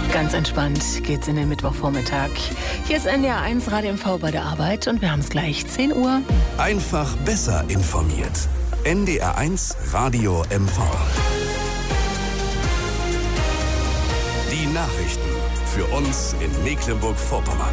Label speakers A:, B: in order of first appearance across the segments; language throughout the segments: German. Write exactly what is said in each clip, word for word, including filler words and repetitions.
A: Ganz entspannt geht's in den Mittwochvormittag. Hier ist N D R eins Radio M V bei der Arbeit und wir haben es gleich zehn Uhr.
B: Einfach besser informiert. N D R eins Radio M V. Die Nachrichten für uns in Mecklenburg-Vorpommern.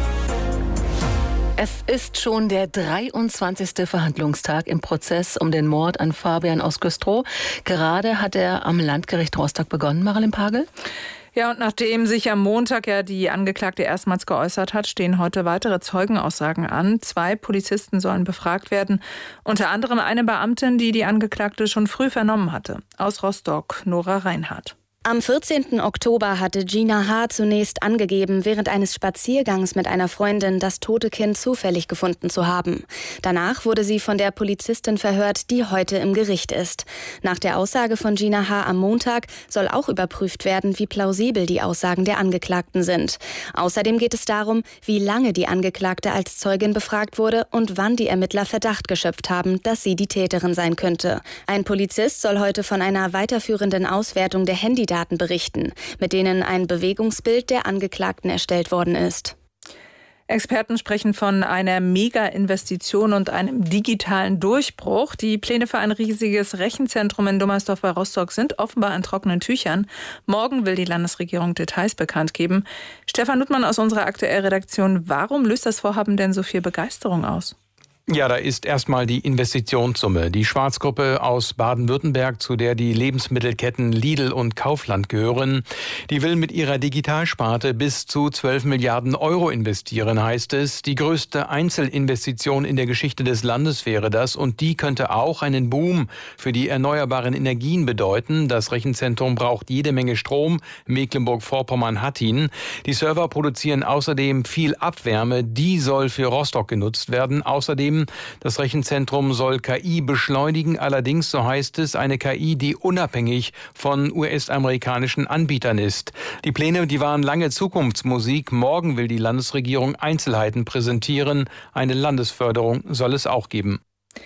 A: Es ist schon der dreiundzwanzigste Verhandlungstag im Prozess um den Mord an Fabian aus Güstrow. Gerade hat er am Landgericht Rostock begonnen, Marilyn Pagel.
C: Ja, und nachdem sich am Montag ja die Angeklagte erstmals geäußert hat, stehen heute weitere Zeugenaussagen an. Zwei Polizisten sollen befragt werden, unter anderem eine Beamtin, die die Angeklagte schon früh vernommen hatte. Aus Rostock, Nora Reinhardt.
D: Am vierzehnten Oktober hatte Gina H. zunächst angegeben, während eines Spaziergangs mit einer Freundin das tote Kind zufällig gefunden zu haben. Danach wurde sie von der Polizistin verhört, die heute im Gericht ist. Nach der Aussage von Gina H. am Montag soll auch überprüft werden, wie plausibel die Aussagen der Angeklagten sind. Außerdem geht es darum, wie lange die Angeklagte als Zeugin befragt wurde und wann die Ermittler Verdacht geschöpft haben, dass sie die Täterin sein könnte. Ein Polizist soll heute von einer weiterführenden Auswertung der Handydaten berichten, mit denen ein Bewegungsbild der Angeklagten erstellt worden ist.
C: Experten sprechen von einer Mega-Investition und einem digitalen Durchbruch. Die Pläne für ein riesiges Rechenzentrum in Dummersdorf bei Rostock sind offenbar in trockenen Tüchern. Morgen will die Landesregierung Details bekannt geben. Stefan Luttmann aus unserer Aktuell-Redaktion, warum löst das Vorhaben denn so viel Begeisterung aus?
E: Ja, da ist erstmal die Investitionssumme. Die Schwarzgruppe aus Baden-Württemberg, zu der die Lebensmittelketten Lidl und Kaufland gehören, die will mit ihrer Digitalsparte bis zu zwölf Milliarden Euro investieren, heißt es. Die größte Einzelinvestition in der Geschichte des Landes wäre das und die könnte auch einen Boom für die erneuerbaren Energien bedeuten. Das Rechenzentrum braucht jede Menge Strom. Mecklenburg-Vorpommern hat ihn. Die Server produzieren außerdem viel Abwärme. Die soll für Rostock genutzt werden. Außerdem das Rechenzentrum soll K I beschleunigen, allerdings, so heißt es, eine K I, die unabhängig von U S-amerikanischen Anbietern ist. Die Pläne, die waren lange Zukunftsmusik. Morgen will die Landesregierung Einzelheiten präsentieren. Eine Landesförderung soll es auch geben.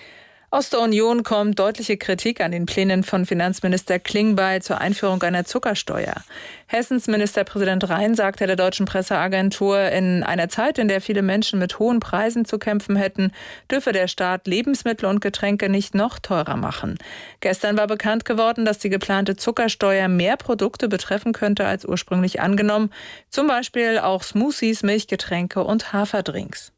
C: Aus der Union kommt deutliche Kritik an den Plänen von Finanzminister Klingbeil zur Einführung einer Zuckersteuer. Hessens Ministerpräsident Rhein sagte der deutschen Presseagentur, in einer Zeit, in der viele Menschen mit hohen Preisen zu kämpfen hätten, dürfe der Staat Lebensmittel und Getränke nicht noch teurer machen. Gestern war bekannt geworden, dass die geplante Zuckersteuer mehr Produkte betreffen könnte als ursprünglich angenommen, zum Beispiel auch Smoothies, Milchgetränke und Haferdrinks.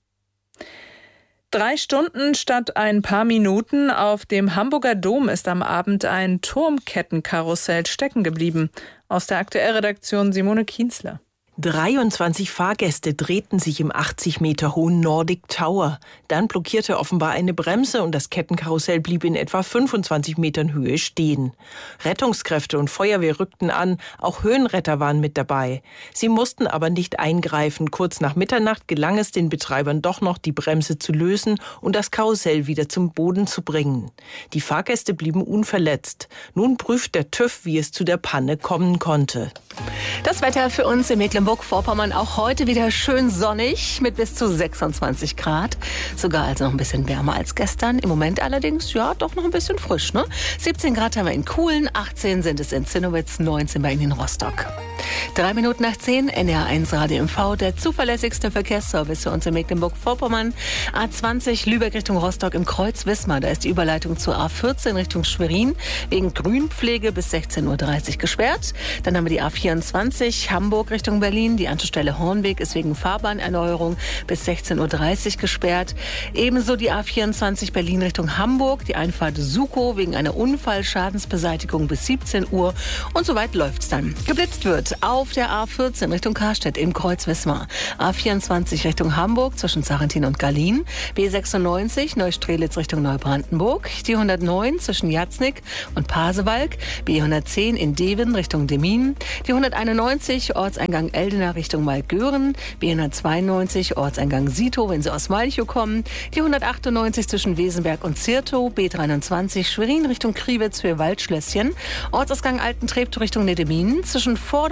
C: Drei Stunden statt ein paar Minuten. Auf dem Hamburger Dom ist am Abend ein Turmkettenkarussell stecken geblieben. Aus der Aktuell-Redaktion Simone Kienzle.
F: dreiundzwanzig Fahrgäste drehten sich im achtzig Meter hohen Nordic Tower. Dann blockierte offenbar eine Bremse und das Kettenkarussell blieb in etwa fünfundzwanzig Metern Höhe stehen. Rettungskräfte und Feuerwehr rückten an, auch Höhenretter waren mit dabei. Sie mussten aber nicht eingreifen. Kurz nach Mitternacht gelang es den Betreibern doch noch, die Bremse zu lösen und das Karussell wieder zum Boden zu bringen. Die Fahrgäste blieben unverletzt. Nun prüft der TÜV, wie es zu der Panne kommen konnte.
A: Das Wetter für uns in Mecklenburg-Vorpommern auch heute wieder schön sonnig mit bis zu sechsundzwanzig Grad. Sogar also noch ein bisschen wärmer als gestern. Im Moment allerdings, ja, doch noch ein bisschen frisch, ne? siebzehn Grad haben wir in Kuhlen, achtzehn sind es in Zinnowitz, neunzehn bei Ihnen in Rostock. Drei Minuten nach zehn, N D R eins Radio M V, der zuverlässigste Verkehrsservice für uns in Mecklenburg-Vorpommern. A zwanzig Lübeck Richtung Rostock im Kreuz Wismar. Da ist die Überleitung zur A vierzehn Richtung Schwerin wegen Grünpflege bis sechzehn Uhr dreißig gesperrt. Dann haben wir die A vierundzwanzig Hamburg Richtung Berlin. Die Anschlussstelle Hornweg ist wegen Fahrbahnerneuerung bis sechzehn Uhr dreißig gesperrt. Ebenso die A vierundzwanzig Berlin Richtung Hamburg. Die Einfahrt Sukow wegen einer Unfallschadensbeseitigung bis siebzehn Uhr. Und soweit läuft's dann. Geblitzt wird auf der A vierzehn Richtung Karstedt im Kreuz Wismar. A vierundzwanzig Richtung Hamburg zwischen Sarrentin und Gallien. B sechsundneunzig Neustrelitz Richtung Neubrandenburg. Die hundertneun zwischen Jatznick und Pasewalk. B hundertzehn in Deven Richtung Demmin. Die hunderteinundneunzig Ortseingang Eldena Richtung Malgören. B hundertzweiundneunzig Ortseingang Sito, wenn Sie aus Malchow kommen. Die hundertachtundneunzig zwischen Wesenberg und Zirtow. B dreiundzwanzig Schwerin Richtung Kriwitz für Waldschlösschen. Ortsausgang Altentreptow Richtung Nedeminen. Zwischen Vorder-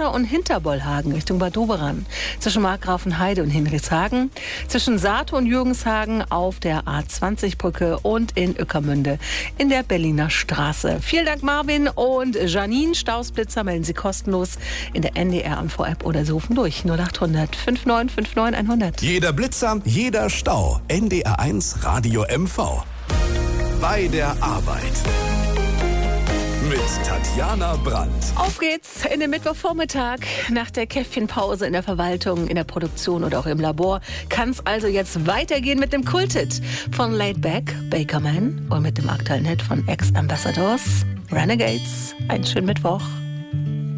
A: Unter- und Hinterbollhagen Richtung Bad Doberan, zwischen Markgrafenheide und Hinrichshagen, zwischen Sato und Jürgenshagen auf der A zwanzig Brücke und in Ueckermünde in der Berliner Straße. Vielen Dank Marvin und Janine. Stausblitzer melden Sie kostenlos in der N D R M V-App oder Sie rufen durch null acht hundert neunundfünfzig neunundfünfzig hundert.
B: Jeder Blitzer, jeder Stau. N D R eins Radio M V. Bei der Arbeit. Mit Tatjana Brandt.
A: Auf geht's in den Mittwochvormittag. Nach der Käffchenpause in der Verwaltung, in der Produktion oder auch im Labor kann es also jetzt weitergehen mit dem Kulthit von Laid Back, Bakerman und mit dem aktuellen Hit von Ex-Ambassadors, Renegades. Einen schönen Mittwoch.